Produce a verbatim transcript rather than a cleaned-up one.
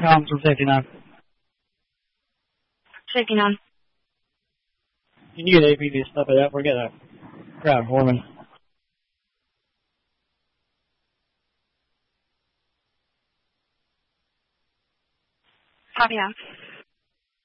Comms from safety nine. Safety nine. Can you get A P to step it up? We're getting a crowd forming. Copy that.